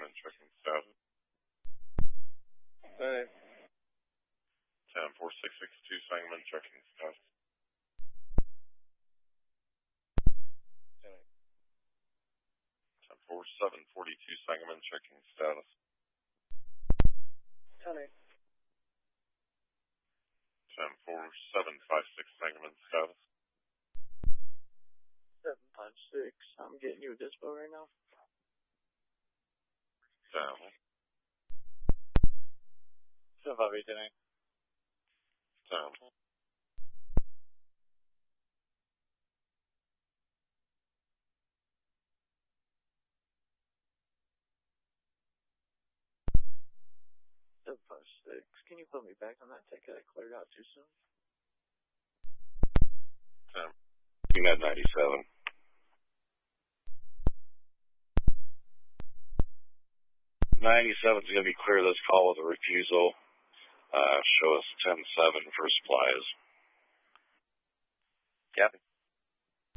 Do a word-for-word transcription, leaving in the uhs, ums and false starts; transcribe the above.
Sangamon checking status. Alright. ten four six six two Sangamon checking status. Alright. ten four seven forty-two Sangamon checking status. Alright. ten four seven five six Sangamon status. seven five six. I'm getting you a dispo right now. Down. seven five eight ten. Down. seven five six. Can you put me back on that ticket? I cleared out too soon. ten. You got ninety-seven. ninety-seven is going to be clear this call with a refusal. Uh, show us ten seven for supplies. Copy.